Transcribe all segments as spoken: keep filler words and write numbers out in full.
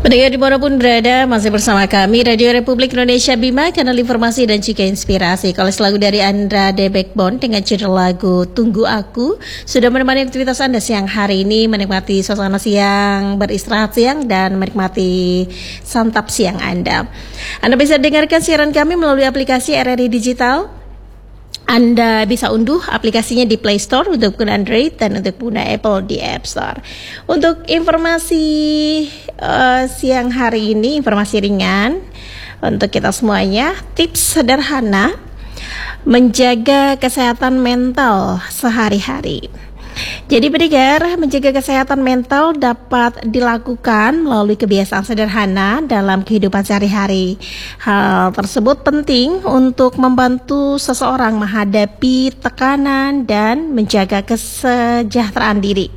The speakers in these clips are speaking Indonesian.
Pendengar dimanapun berada, masih bersama kami Radio Republik Indonesia Bima, kanal informasi dan juga inspirasi. Kalau lagu dari Andra The Backbone dengan judul lagu Tunggu Aku sudah menemani aktivitas Anda siang hari ini, menikmati suasana siang, beristirahat siang, dan menikmati santap siang Anda. Anda bisa dengarkan siaran kami melalui aplikasi R R I Digital. Anda bisa unduh aplikasinya di Play Store untuk pengguna Android dan untuk pengguna Apple di App Store. Untuk informasi uh, siang hari ini, informasi ringan untuk kita semuanya, tips sederhana menjaga kesehatan mental sehari-hari. Jadi pendengar, menjaga kesehatan mental dapat dilakukan melalui kebiasaan sederhana dalam kehidupan sehari-hari. Hal tersebut penting untuk membantu seseorang menghadapi tekanan dan menjaga kesejahteraan diri.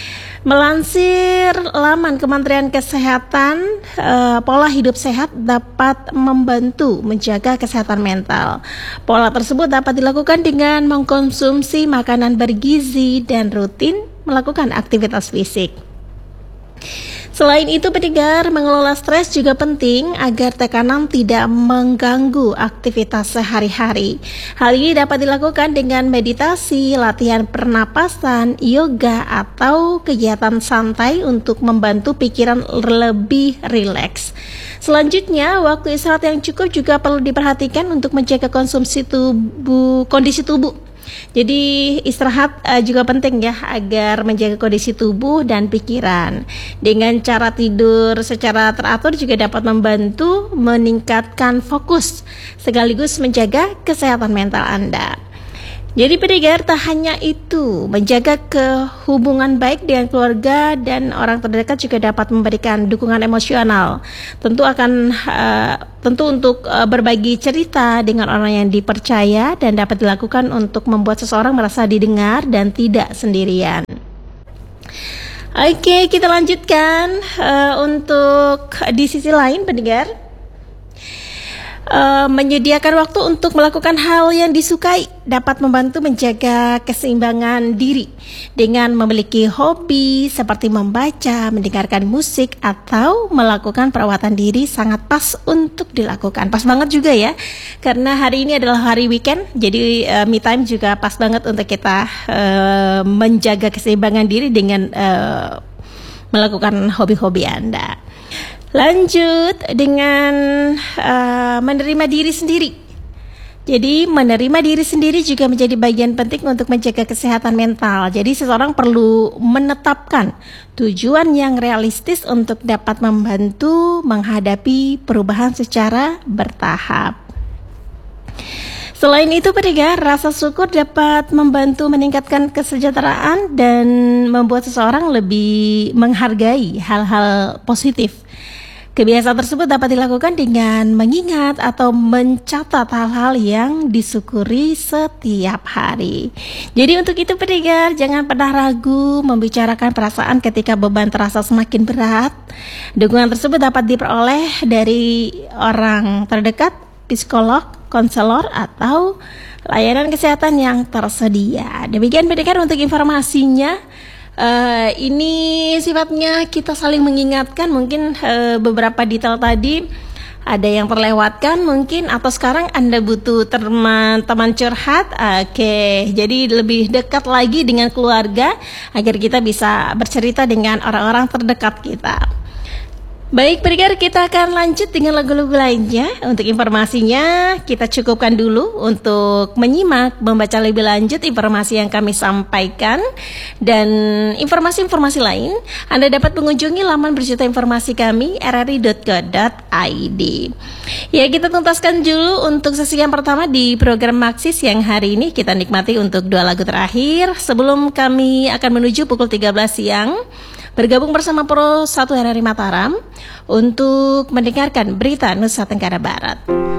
Melansir laman Kementerian Kesehatan, eh, pola hidup sehat dapat membantu menjaga kesehatan mental. Pola tersebut dapat dilakukan dengan mengkonsumsi makanan bergizi dan rutin melakukan aktivitas fisik. Selain itu, pendengar, mengelola stres juga penting agar tekanan tidak mengganggu aktivitas sehari-hari. Hal ini dapat dilakukan dengan meditasi, latihan pernapasan, yoga, atau kegiatan santai untuk membantu pikiran lebih rileks. Selanjutnya, waktu istirahat yang cukup juga perlu diperhatikan untuk menjaga konsumsi tubuh, kondisi tubuh. Jadi istirahat uh, juga penting ya agar menjaga kondisi tubuh dan pikiran. Dengan cara tidur secara teratur juga dapat membantu meningkatkan fokus sekaligus menjaga kesehatan mental Anda. Jadi pendengar, tak hanya itu, menjaga kehubungan baik dengan keluarga dan orang terdekat juga dapat memberikan dukungan emosional. Tentu akan uh, tentu untuk uh, berbagi cerita dengan orang yang dipercaya dan dapat dilakukan untuk membuat seseorang merasa didengar dan tidak sendirian. Oke, kita lanjutkan uh, untuk di sisi lain pendengar. Uh, menyediakan waktu untuk melakukan hal yang disukai dapat membantu menjaga keseimbangan diri. Dengan memiliki hobi seperti membaca, mendengarkan musik, atau melakukan perawatan diri sangat pas untuk dilakukan. Pas banget juga ya, karena hari ini adalah hari weekend, jadi uh, me time juga pas banget untuk kita uh, menjaga keseimbangan diri dengan uh, melakukan hobi-hobi Anda. Lanjut dengan uh, menerima diri sendiri. Jadi menerima diri sendiri juga menjadi bagian penting untuk menjaga kesehatan mental. Jadi seseorang perlu menetapkan tujuan yang realistis untuk dapat membantu menghadapi perubahan secara bertahap. Selain itu, pendengar, rasa syukur dapat membantu meningkatkan kesejahteraan dan membuat seseorang lebih menghargai hal-hal positif. Kebiasaan tersebut dapat dilakukan dengan mengingat atau mencatat hal-hal yang disyukuri setiap hari. Jadi untuk itu pendengar, jangan pernah ragu membicarakan perasaan ketika beban terasa semakin berat. Dukungan tersebut dapat diperoleh dari orang terdekat, psikolog, konselor, atau layanan kesehatan yang tersedia. Demikian pendengar untuk informasinya. Uh, ini sifatnya kita saling mengingatkan, mungkin uh, beberapa detail tadi ada yang terlewatkan mungkin, atau sekarang Anda butuh teman-teman curhat. Oke, okay. Jadi lebih dekat lagi dengan keluarga agar kita bisa bercerita dengan orang-orang terdekat kita. Baik pendengar, kita akan lanjut dengan lagu-lagu lainnya. Untuk informasinya kita cukupkan dulu untuk menyimak, membaca lebih lanjut informasi yang kami sampaikan. Dan informasi-informasi lain Anda dapat mengunjungi laman berjuta informasi kami r r i dot co dot i d. Ya, kita tuntaskan dulu untuk sesi yang pertama di program Maxis yang hari ini. Kita nikmati untuk dua lagu terakhir sebelum kami akan menuju pukul tiga belas siang bergabung bersama Pro satu R R I Mataram untuk mendengarkan berita Nusa Tenggara Barat.